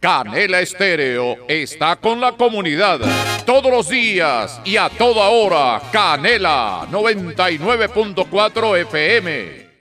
Canela Estéreo está con la comunidad todos los días y a toda hora. Canela 99.4 FM.